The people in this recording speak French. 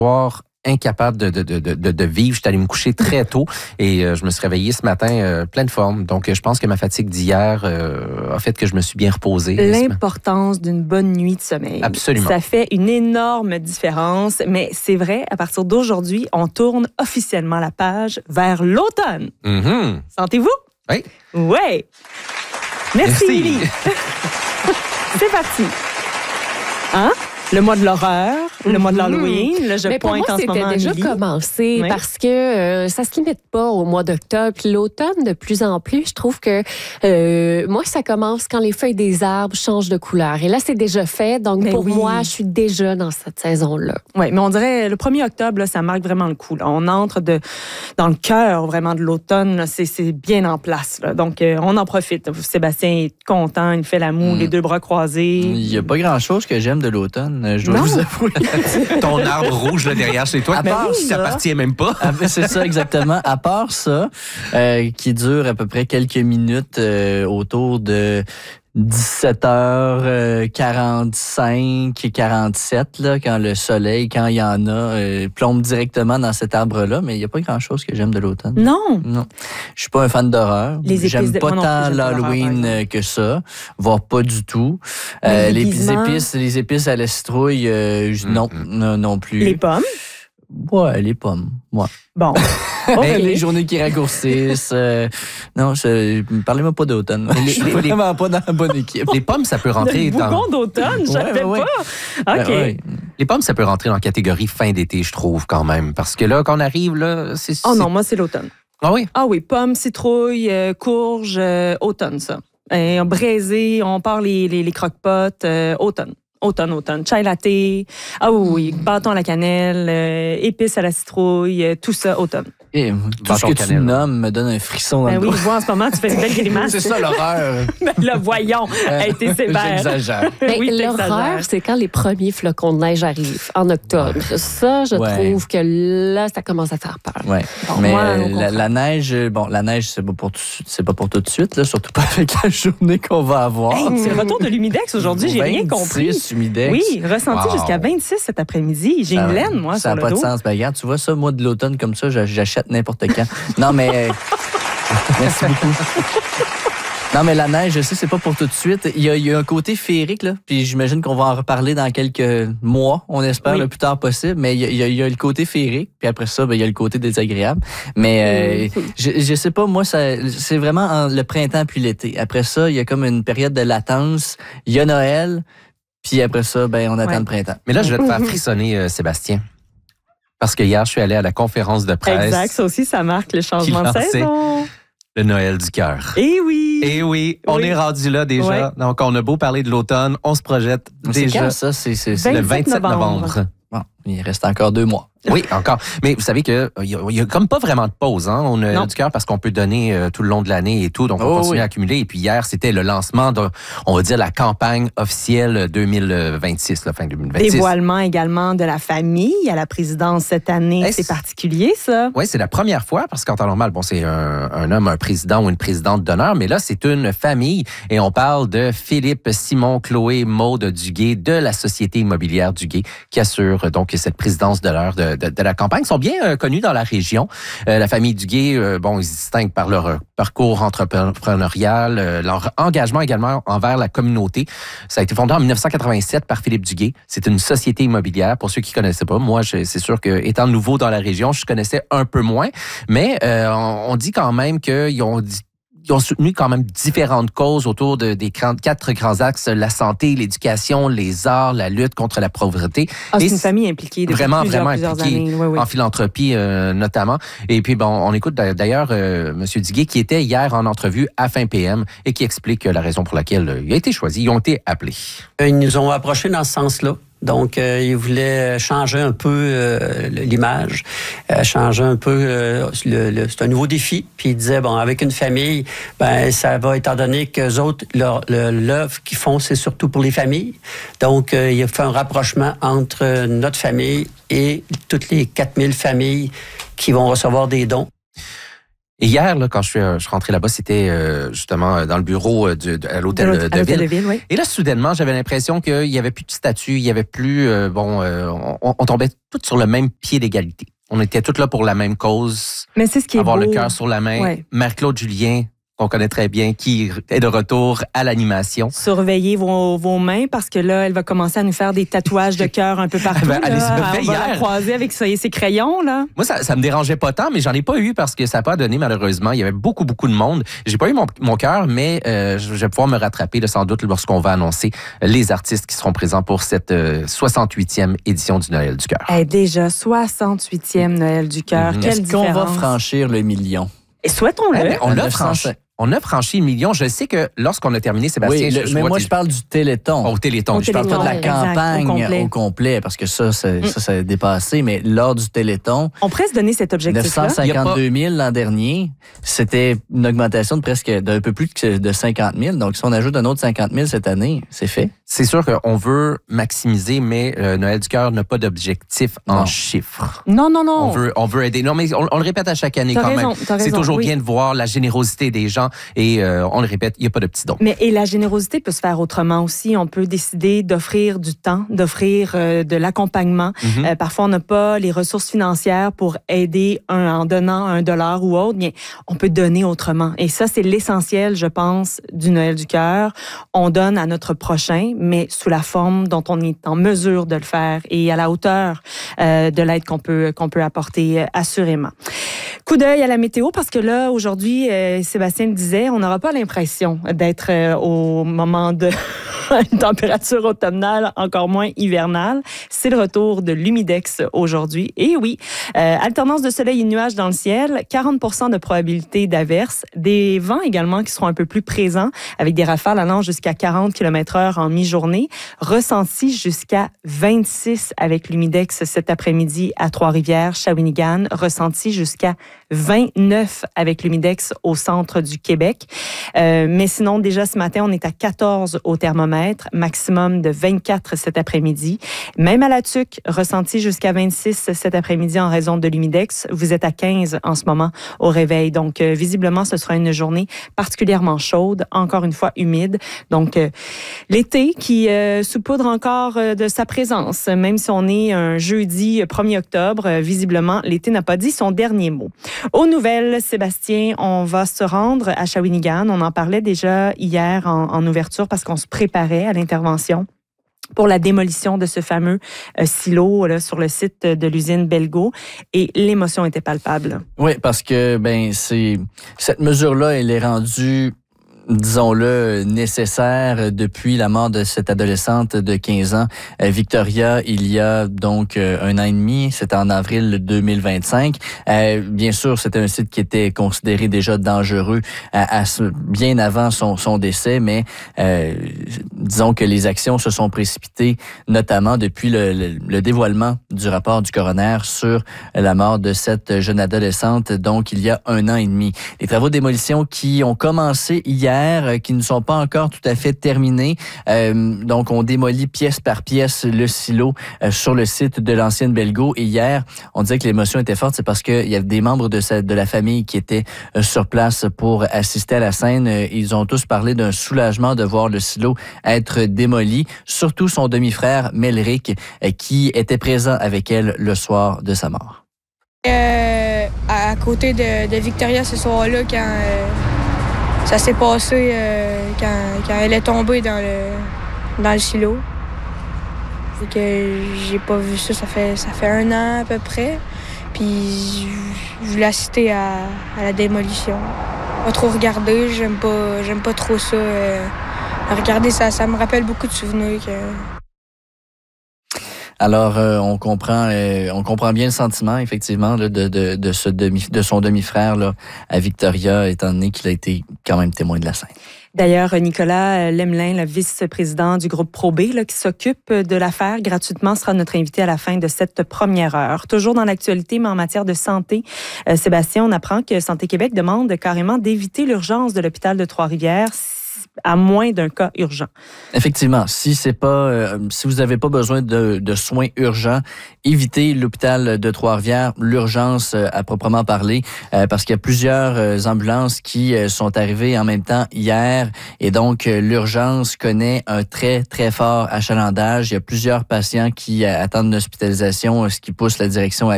incapable de vivre. J'étais allé me coucher très tôt et je me suis réveillé ce matin pleine forme. Donc, je pense que ma fatigue d'hier a fait que je me suis bien reposé. L'importance d'une bonne nuit de sommeil. Absolument. Ça fait une énorme différence, mais c'est vrai, à partir d'aujourd'hui, on tourne officiellement la page vers l'automne. Mm-hmm. Sentez-vous? Oui. Oui. Merci, Lily. C'est parti. Hein? Le mois de l'horreur, le mois de l'Halloween. Là, Mais pour moi, c'était déjà commencé parce que ça se limite pas au mois d'octobre. Puis l'automne, de plus en plus, je trouve que moi, ça commence quand les feuilles des arbres changent de couleur. Et là, c'est déjà fait. Donc, pour moi, je suis déjà dans cette saison-là. Oui, mais on dirait le 1er octobre, là, ça marque vraiment le coup. Là. On entre dans le cœur vraiment de l'automne. Là. C'est bien en place. Là. Donc, on en profite. Sébastien est content. Il fait la moue, les deux bras croisés. Il n'y a pas grand-chose que j'aime de l'automne. Je dois vous avouer. Ton arbre rouge là, derrière chez toi, qui t'appartient même pas. C'est ça, exactement. À part ça, qui dure à peu près quelques minutes autour de 17h45 et 47, là, quand le soleil, quand il y en a, plombe directement dans cet arbre-là, mais il n'y a pas grand-chose que j'aime de l'automne. Non. Je suis pas un fan d'horreur. J'aime pas tant l'Halloween que ça, voire pas du tout. Les épices à la citrouille, non plus. Les pommes? Ouais, les pommes. Ouais. Bon. Les journées qui raccourcissent. Non, parlez-moi pas d'automne. Je suis vraiment pas dans la bonne équipe. Les pommes, ça peut rentrer dans... Le bougon d'automne, je savais pas. OK. Les pommes, ça peut rentrer dans la catégorie fin d'été, je trouve, quand même. Parce que là, quand on arrive, là, c'est... Oh non, moi, c'est l'automne. Ah oui? Ah oui, pommes, citrouilles, courges, automne, ça. Braisé, on part les croque-potes, automne. Automne. Chai latte, bâton à la cannelle, épices à la citrouille, tout ça, automne. Et tout ce que tu nommes me donne un frisson dans le dos. Oui, je vois en ce moment, tu fais une belle grimace. C'est ça l'horreur. Là, voyons, t'es sévère. J'exagère. Oui, l'horreur, c'est quand les premiers flocons de neige arrivent, en octobre. Ça, je trouve que là, ça commence à faire peur. Ouais. Bon, mais moi, la neige, c'est pas pour tout de suite, là, surtout pas avec la journée qu'on va avoir. Hey, c'est le retour de l'humidex aujourd'hui, j'ai rien compris. Humidex. Oui, ressenti jusqu'à 26 cet après-midi. J'ai une laine, moi, sur le dos. Ça n'a pas de sens. Ben, regarde, tu vois ça, moi, de l'automne comme ça, j'achète n'importe quand. Non, mais... Merci beaucoup. Non, mais la neige, je sais, c'est pas pour tout de suite. Il y a un côté féerique, là, puis j'imagine qu'on va en reparler dans quelques mois, on espère, le plus tard possible, mais il y a le côté féerique, puis après ça, il y a le côté désagréable. Mais je sais pas, moi, c'est vraiment le printemps puis l'été. Après ça, il y a comme une période de latence. Il y a Noël, puis après ça, on attend le printemps. Mais là, je vais te faire frissonner, Sébastien. Parce que hier, je suis allé à la conférence de presse. Exact, ça aussi, ça marque le changement de saison. Le Noël du cœur. Eh oui! Eh oui, on est rendu là déjà. Ouais. Donc, on a beau parler de l'automne, on se projette déjà. C'est quand, ça? C'est le 27 novembre. Bon, il reste encore 2 mois. Oui, encore. Mais vous savez qu'il y a comme pas vraiment de pause. Hein? On a du cœur parce qu'on peut donner tout le long de l'année et tout. Donc, on continue à accumuler. Et puis hier, c'était le lancement de, on va dire, la campagne officielle 2026, la fin 2026. Dévoilement également de la famille à la présidence cette année. C'est particulier, ça? Oui, c'est la première fois parce qu'en temps normal, c'est un homme, un président ou une présidente d'honneur. Mais là, c'est une famille. Et on parle de Philippe, Simon, Chloé, Maude Duguay de la Société immobilière Duguay qui assure donc cette présidence d'honneur de la campagne. Ils sont bien connus dans la région. La famille Duguay, ils se distinguent par leur parcours entrepreneurial, leur engagement également envers la communauté. Ça a été fondé en 1987 par Philippe Duguay. C'est une société immobilière. Pour ceux qui ne connaissaient pas, moi, c'est sûr que étant nouveau dans la région, je connaissais un peu moins. Mais on dit quand même qu'ils ont soutenu quand même différentes causes autour des 4 grands axes, la santé, l'éducation, les arts, la lutte contre la pauvreté. C'est une famille impliquée depuis plusieurs années. Oui. En philanthropie notamment. Et puis, on écoute d'ailleurs M. Duguay qui était hier en entrevue à Fin PM et qui explique la raison pour laquelle il a été choisi. Ils ont été appelés. Ils nous ont approchés dans ce sens-là. Donc, ils voulaient changer un peu l'image, changer un peu c'est un nouveau défi. Puis ils disaient, avec une famille, ça va, étant donné qu'eux autres, l'œuvre qu'ils font, c'est surtout pour les familles. Donc, il a fait un rapprochement entre notre famille et toutes les 4000 familles qui vont recevoir des dons. Et hier, là, quand je suis rentré là-bas, c'était justement dans le bureau à l'hôtel de ville. Oui. Et là, soudainement, j'avais l'impression qu'il n'y avait plus de statut, il n'y avait plus... on tombait tous sur le même pied d'égalité. On était tous là pour la même cause. Mais c'est ce qui est avoir beau. le cœur sur la main. Ouais. Marc-Claude Julien, qu'on connaît très bien, qui est de retour à l'animation. Surveillez vos mains parce que là, elle va commencer à nous faire des tatouages de cœur un peu partout. Ben, elle les a fait on va la hier. croiser avec ses crayons, là. Moi, ça me dérangeait pas tant, mais j'en ai pas eu parce que ça n'a pas donné, malheureusement. Il y avait beaucoup de monde. J'ai pas eu mon cœur, mais je vais pouvoir me rattraper, là, sans doute, lorsqu'on va annoncer les artistes qui seront présents pour cette 68e édition du Noël du cœur. Déjà, 68e Noël du cœur. Quelle Est-ce qu'on va différence. franchir le million? Et souhaitons-le. Eh bien, on a 905. franchi. On a franchi le million. Je sais que lorsqu'on a terminé, Sébastien... Oui, mais moi, je parle du Téléthon. Au Téléthon. Je parle pas de la Exact, campagne au complet, parce que ça a dépassé, mais lors du Téléthon, On pourrait se donner cet objectif-là. 952 000 l'an dernier, c'était une augmentation d'un peu plus de 50 000. Donc, si on ajoute un autre 50 000 cette année, c'est fait. C'est sûr qu'on veut maximiser, mais Noël du cœur n'a pas d'objectif en chiffres. Non. On veut aider. Non, mais on le répète à chaque année T'as quand raison, même. t'as C'est raison, toujours oui. bien de voir la générosité des gens et on le répète, il n'y a pas de petits dons. Mais et la générosité peut se faire autrement aussi. On peut décider d'offrir du temps, d'offrir de l'accompagnement. Parfois, on n'a pas les ressources financières pour aider en donnant $1 ou autre. Bien, on peut donner autrement. Et ça, c'est l'essentiel, je pense, du Noël du cœur. On donne à notre prochain, mais sous la forme dont on est en mesure de le faire et à la hauteur de l'aide qu'on peut apporter assurément. Coup d'œil à la météo parce que là, aujourd'hui, Sébastien le disait, on n'aura pas l'impression d'être au moment de une température automnale, encore moins hivernale. C'est le retour de l'humidex aujourd'hui. Et oui, alternance de soleil et nuages dans le ciel, 40% de probabilité d'averse, des vents également qui seront un peu plus présents avec des rafales allant jusqu'à 40 km/h en mi-journée, ressenti jusqu'à 26 avec l'humidex cet après-midi à Trois-Rivières, Shawinigan, ressenti jusqu'à 29 avec l'humidex au centre du Québec. Mais sinon, déjà ce matin, on est à 14 au thermomètre, maximum de 24 cet après-midi. Même à la Tuque, ressenti jusqu'à 26 cet après-midi en raison de l'humidex. Vous êtes à 15 en ce moment au réveil. Donc, visiblement, ce sera une journée particulièrement chaude, encore une fois humide. Donc, l'été qui saupoudre encore de sa présence, même si on est un jeudi 1er octobre, visiblement, l'été n'a pas dit son dernier mot. Aux nouvelles, Sébastien, on va se rendre à Shawinigan. On en parlait déjà hier en ouverture parce qu'on se préparait à l'intervention pour la démolition de ce fameux silo là, sur le site de l'usine Belgo. Et l'émotion était palpable. Oui, parce que cette mesure-là, elle est rendue, disons-le, nécessaire depuis la mort de cette adolescente de 15 ans, Victoria, il y a donc 1 an et demi, c'était en avril 2025. Bien sûr, c'était un site qui était considéré déjà dangereux bien avant son décès, mais disons que les actions se sont précipitées, notamment depuis le dévoilement du rapport du coroner sur la mort de cette jeune adolescente, donc il y a 1 an et demi. Les travaux de démolition qui ont commencé hier, qui ne sont pas encore tout à fait terminés. Donc, on démolit pièce par pièce le silo sur le site de l'ancienne Belgo. Et hier, on disait que l'émotion était forte, c'est parce qu'il y a des membres de la famille qui étaient sur place pour assister à la scène. Ils ont tous parlé d'un soulagement de voir le silo être démoli, surtout son demi-frère, Melrick, qui était présent avec elle le soir de sa mort. À côté de Victoria ce soir-là, quand ça s'est passé, quand elle est tombée dans le silo. Et que j'ai pas vu ça, ça fait 1 an à peu près. Puis je voulais assister à la démolition. Pas trop regarder, j'aime pas trop ça. Regarder, ça me rappelle beaucoup de souvenirs. Alors, on comprend bien le sentiment, effectivement, là, de son demi-frère là, à Victoria, étant donné qu'il a été quand même témoin de la scène. D'ailleurs, Nicolas Lemelin, le vice-président du groupe Pro B, qui s'occupe de l'affaire gratuitement, sera notre invité à la fin de cette première heure. Toujours dans l'actualité, mais en matière de santé, Sébastien, on apprend que Santé Québec demande carrément d'éviter l'urgence de l'hôpital de Trois-Rivières à moins d'un cas urgent. Effectivement, si vous n'avez pas besoin de soins urgents, évitez l'hôpital de Trois-Rivières, l'urgence à proprement parler, parce qu'il y a plusieurs ambulances qui sont arrivées en même temps hier, et donc l'urgence connaît un très, très fort achalandage. Il y a plusieurs patients qui attendent une hospitalisation, ce qui pousse la direction à